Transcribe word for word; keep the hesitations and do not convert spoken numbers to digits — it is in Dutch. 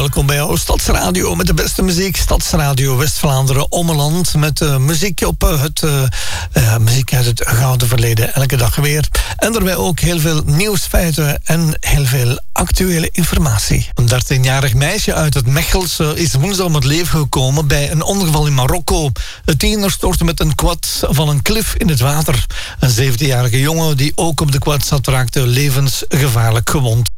welkom bij jouw Stadsradio met de beste muziek. Stadsradio West-Vlaanderen Ommeland met uh, muziek op uh, het uh, uh, muziek uit het gouden verleden. Elke dag weer. En daarbij ook heel veel nieuwsfeiten en heel veel actuele informatie. Een dertienjarig meisje uit het Mechels uh, is woensdag om het leven gekomen bij een ongeval in Marokko. De tiener stortte met een quad van een klif in het water. Een zeventienjarige jongen die ook op de quad zat raakte levensgevaarlijk gewond.